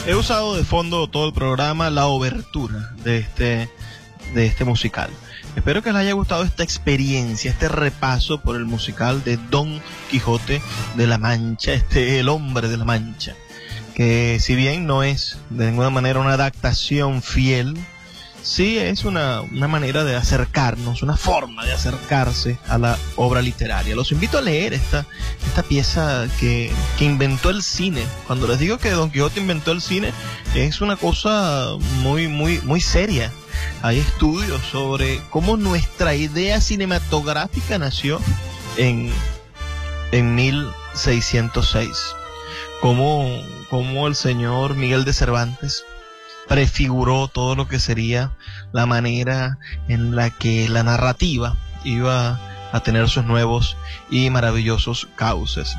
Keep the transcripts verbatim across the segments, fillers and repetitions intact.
He usado de fondo todo el programa, la obertura de este, de este musical. Espero que les haya gustado esta experiencia, este repaso por el musical de Don Quijote de la Mancha, este El Hombre de la Mancha, que si bien no es de ninguna manera una adaptación fiel, sí es una, una manera de acercarnos, una forma de acercarse a la obra literaria. Los invito a leer esta, esta pieza que, que inventó el cine. Cuando les digo que Don Quijote inventó el cine, es una cosa muy, muy, muy seria. Hay estudios sobre cómo nuestra idea cinematográfica nació en, en mil seiscientos seis. Cómo, cómo el señor Miguel de Cervantes prefiguró todo lo que sería la manera en la que la narrativa iba a tener sus nuevos y maravillosos cauces.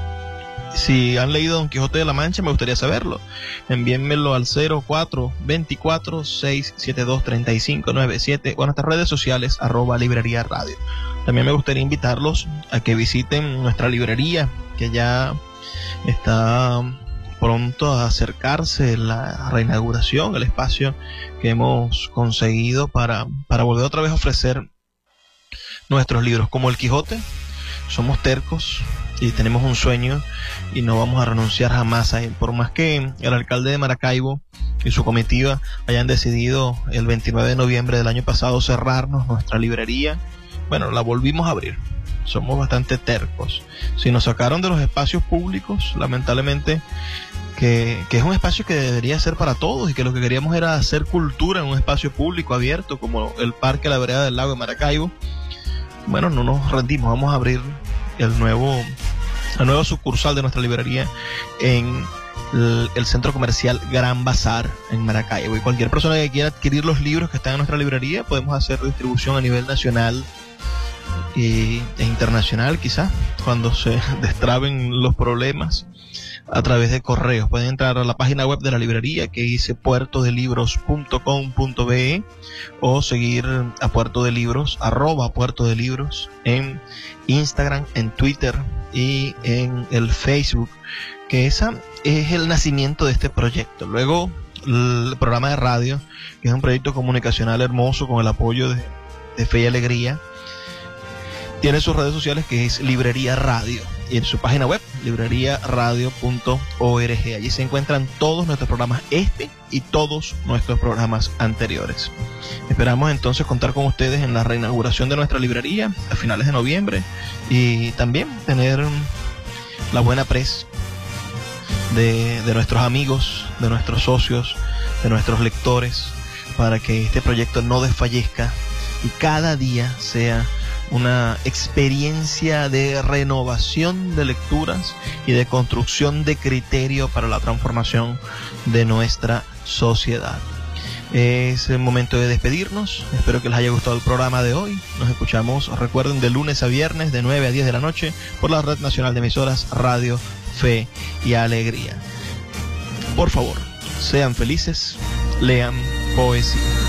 Si han leído Don Quijote de la Mancha, me gustaría saberlo. Envíenmelo al cero cuatro veinticuatro, seiscientos setenta y dos, treinta y cinco noventa y siete o en nuestras redes sociales, arroba librería radio. También me gustaría invitarlos a que visiten nuestra librería, que ya está pronto a acercarse la reinauguración, el espacio que hemos conseguido para, para volver otra vez a ofrecer nuestros libros. Como el Quijote, somos tercos y tenemos un sueño y no vamos a renunciar jamás a él. Por más que el alcalde de Maracaibo y su comitiva hayan decidido el veintinueve de noviembre del año pasado cerrarnos nuestra librería, bueno, la volvimos a abrir. Somos bastante tercos. Si nos sacaron de los espacios públicos, lamentablemente, que, que es un espacio que debería ser para todos y que lo que queríamos era hacer cultura en un espacio público abierto como el Parque La Vereda del Lago de Maracaibo, bueno, no nos rendimos. Vamos a abrir el nuevo, la nueva sucursal de nuestra librería en el, el centro comercial Gran Bazar en Maracaibo. Y cualquier persona que quiera adquirir los libros que están en nuestra librería, podemos hacer distribución a nivel nacional e internacional, quizá cuando se destraben los problemas, a través de correos. Pueden entrar a la página web de la librería, que dice puerto de libros punto com punto be, o seguir a Puerto de Libros, arroba Puerto de Libros, en Instagram, en Twitter y en el Facebook, que esa es el nacimiento de este proyecto. Luego el programa de radio, que es un proyecto comunicacional hermoso con el apoyo de, de Fe y Alegría, tiene sus redes sociales, que es Librería Radio, y en su página web, librería radio punto org. Allí se encuentran todos nuestros programas, este y todos nuestros programas anteriores. Esperamos entonces contar con ustedes en la reinauguración de nuestra librería a finales de noviembre, y también tener la buena pres de, de nuestros amigos, de nuestros socios, de nuestros lectores, para que este proyecto no desfallezca y cada día sea una experiencia de renovación de lecturas y de construcción de criterio para la transformación de nuestra sociedad. Es el momento de despedirnos. Espero que les haya gustado el programa de hoy. Nos escuchamos, recuerden, de lunes a viernes de nueve a diez de la noche por la Red Nacional de Emisoras Radio Fe y Alegría. Por favor, sean felices, lean poesía.